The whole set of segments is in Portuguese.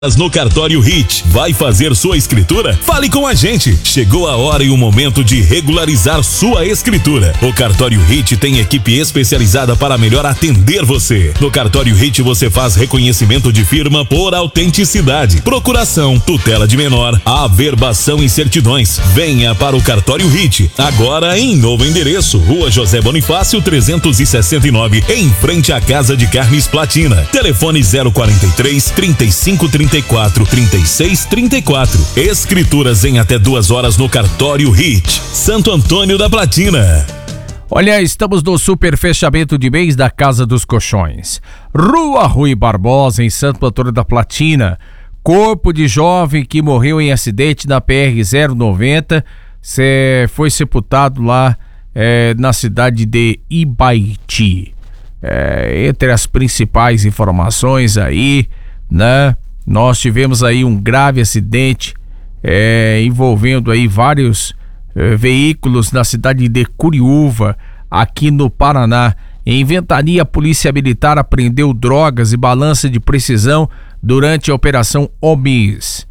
No Cartório Hit, vai fazer sua escritura? Fale com a gente. Chegou a hora e o momento de regularizar sua escritura. O Cartório Hit tem equipe especializada para melhor atender você. No Cartório Hit você faz reconhecimento de firma por autenticidade, procuração, tutela de menor, averbação e certidões. Venha para o Cartório Hit, agora em novo endereço, Rua José Bonifácio 369, em frente à Casa de Carnes Platina. Telefone 043 3534 3634. Escrituras em até 2 horas no Cartório Hit, Santo Antônio da Platina. Olha, estamos no super fechamento de mês da Casa dos Colchões. Rua Rui Barbosa, em Santo Antônio da Platina. Corpo de jovem que morreu em acidente na PR-090 foi sepultado lá na cidade de Ibaiti. Entre as principais informações aí, né? Nós tivemos aí um grave acidente envolvendo aí vários veículos na cidade de Curiúva, aqui no Paraná. Em Ventania, a Polícia Militar apreendeu drogas e balança de precisão durante a Operação Omis.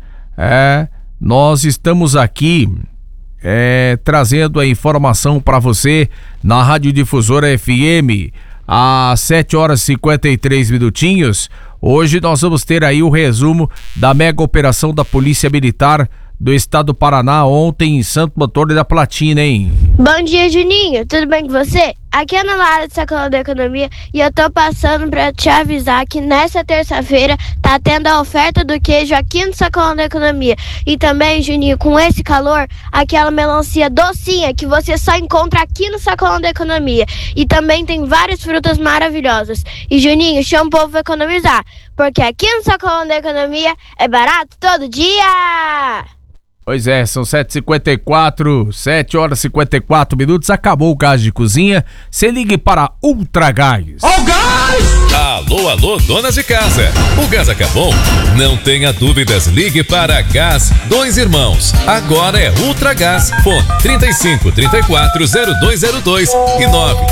Nós estamos aqui trazendo a informação para você na Rádio Difusora FM às 7 horas e 53 minutinhos. Hoje nós vamos ter aí o resumo da mega operação da Polícia Militar do Estado do Paraná ontem em Santo Antônio da Platina, hein? Bom dia, Juninho. Tudo bem com você? Aqui é a Ana Lara do Sacolão da Economia e eu tô passando pra te avisar que nessa terça-feira tá tendo a oferta do queijo aqui no Sacolão da Economia. E também, Juninho, com esse calor, aquela melancia docinha que você só encontra aqui no Sacolão da Economia. E também tem várias frutas maravilhosas. E, Juninho, chama o povo a economizar, porque aqui no Sacolão da Economia é barato todo dia! Pois é, são 7h54, 7 horas e 54 minutos, acabou o gás de cozinha, se ligue para Ultragás. Ó o gás! Alô, donas de casa, o gás acabou? Não tenha dúvidas, ligue para Gás Dois Irmãos, agora é Ultragás, fone 35340202 e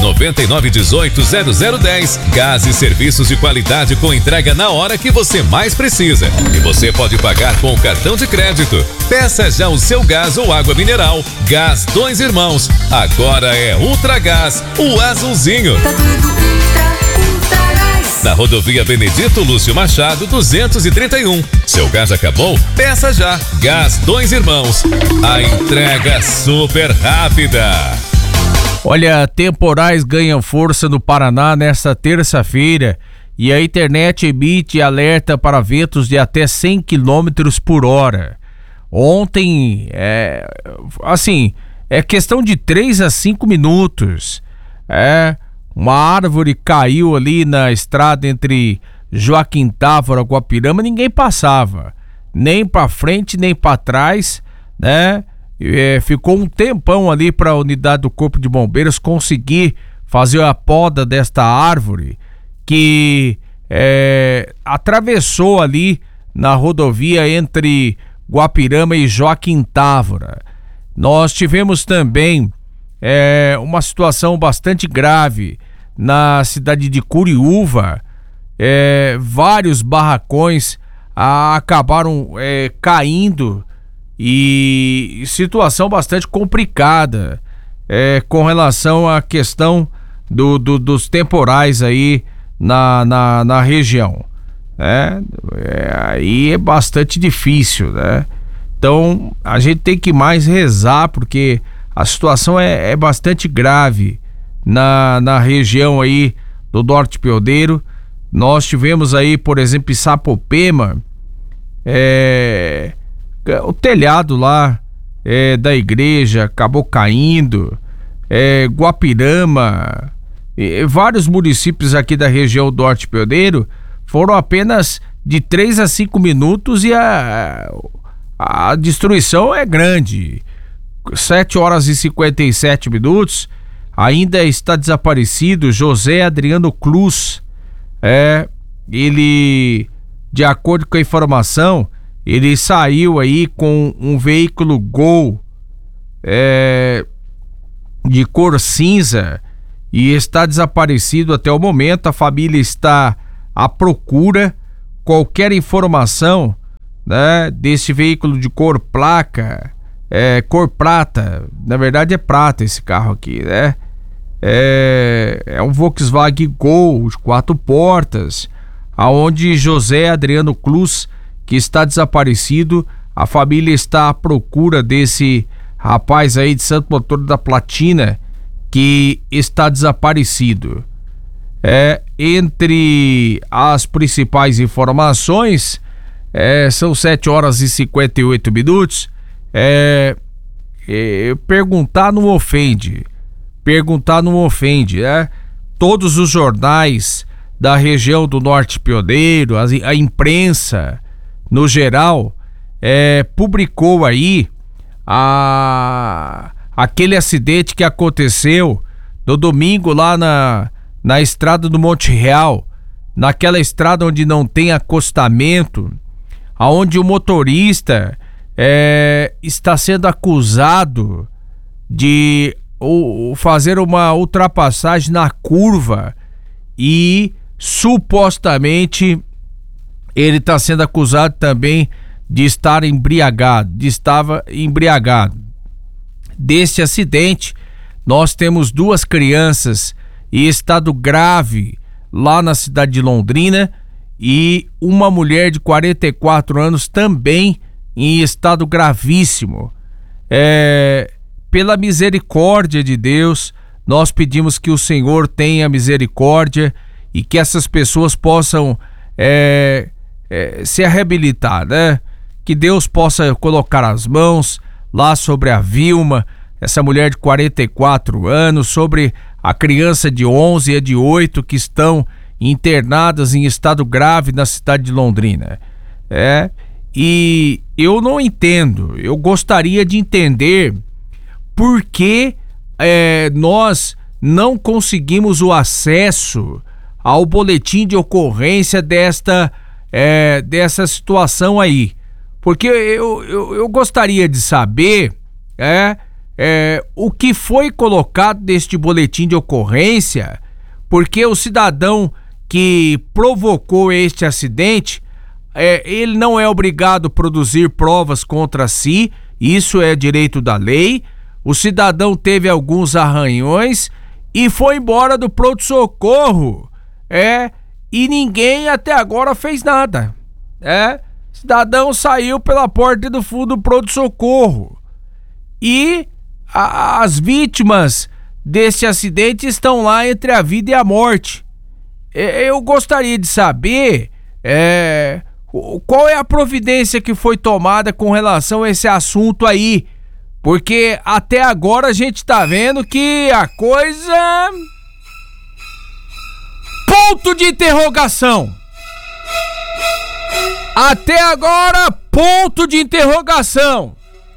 999180010, gás e serviços de qualidade com entrega na hora que você mais precisa, e você pode pagar com o cartão de crédito. Peça já o seu gás ou água mineral. Gás Dois Irmãos, agora é Ultragás, o azulzinho. Tá tudo Ultragás. Na rodovia Benedito Lúcio Machado 231. Seu gás acabou? Peça já. Gás Dois Irmãos, a entrega super rápida. Olha, temporais ganham força no Paraná nesta terça-feira e a internet emite alerta para ventos de até 100 km por hora. Ontem, é questão de 3 a 5 minutos. Uma árvore caiu ali na estrada entre Joaquim Távora e Guapirama, ninguém passava, nem para frente nem para trás, né? Ficou um tempão ali para a unidade do Corpo de Bombeiros conseguir fazer a poda desta árvore que atravessou ali na rodovia entre Guapirama e Joaquim Távora. Nós tivemos também uma situação bastante grave na cidade de Curiúva. Vários barracões acabaram caindo e situação bastante complicada com relação à questão dos temporais aí na região. Aí é bastante difícil, né? Então a gente tem que mais rezar, porque a situação é bastante grave na região aí do Norte Piodeiro. Nós tivemos aí, por exemplo, em Sapopema, o telhado lá da igreja acabou caindo, Guapirama, vários municípios aqui da região do Norte Piodeiro foram apenas de 3 a 5 minutos e a destruição é grande. 7 horas e 57 minutos, ainda está desaparecido José Adriano Cruz. Ele, de acordo com a informação, ele saiu aí com um veículo Gol de cor cinza e está desaparecido até o momento. A família está à procura. Qualquer informação né, desse veículo de cor prata, na verdade é prata esse carro aqui, né? É um Volkswagen Gol de 4 portas, aonde José Adriano Cruz, que está desaparecido, a família está à procura desse rapaz aí de Santo Antônio da Platina, que está desaparecido. Entre as principais informações, são 7 horas e 58 minutos. Perguntar não ofende, né? Todos os jornais da região do Norte Pioneiro, a imprensa no geral, publicou aí aquele acidente que aconteceu no domingo lá na estrada do Monte Real, naquela estrada onde não tem acostamento, aonde o motorista está sendo acusado de fazer uma ultrapassagem na curva e supostamente ele está sendo acusado também de estar embriagado, Desse acidente, nós temos 2 crianças em estado grave lá na cidade de Londrina e uma mulher de 44 anos também em estado gravíssimo. Pela misericórdia de Deus, nós pedimos que o Senhor tenha misericórdia e que essas pessoas possam se reabilitar, né? Que Deus possa colocar as mãos lá sobre a Vilma, essa mulher de 44 anos, sobre a criança de 11 e a de 8 que estão internadas em estado grave na cidade de Londrina. E eu não entendo, eu gostaria de entender por que nós não conseguimos o acesso ao boletim de ocorrência dessa situação aí. Porque eu gostaria de saber o que foi colocado neste boletim de ocorrência, porque o cidadão que provocou este acidente, ele não é obrigado a produzir provas contra si, isso é direito da lei. O cidadão teve alguns arranhões e foi embora do pronto-socorro, e ninguém até agora fez nada, cidadão saiu pela porta do fundo do pronto-socorro e as vítimas desse acidente estão lá entre a vida e a morte. Eu gostaria de saber qual é a providência que foi tomada com relação a esse assunto aí, porque até agora a gente tá vendo que a coisa... Ponto de interrogação. Até agora, ponto de interrogação.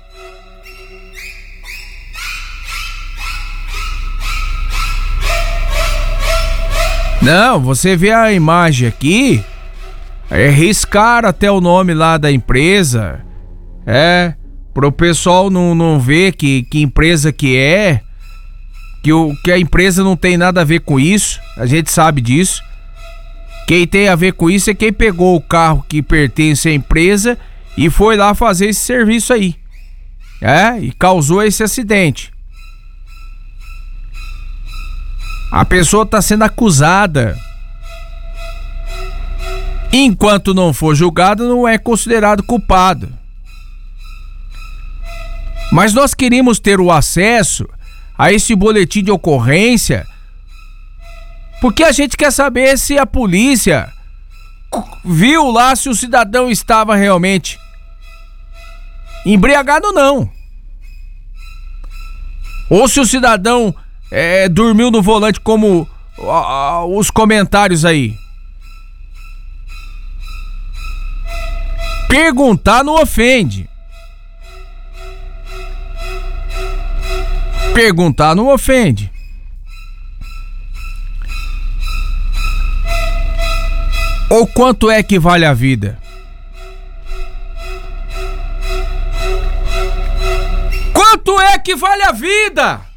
Não, você vê a imagem aqui, riscar até o nome lá da empresa, pro pessoal não ver que empresa que é, que a empresa não tem nada a ver com isso, a gente sabe disso. Quem tem a ver com isso é quem pegou o carro que pertence à empresa e foi lá fazer esse serviço aí, e causou esse acidente. A pessoa está sendo acusada. Enquanto não for julgado, não é considerado culpado. Mas nós queríamos ter o acesso a esse boletim de ocorrência porque a gente quer saber se a polícia viu lá se o cidadão estava realmente embriagado ou não. Ou se o cidadão dormiu no volante, como os comentários aí. Perguntar não ofende. Perguntar não ofende. Ou quanto é que vale a vida? Quanto é que vale a vida?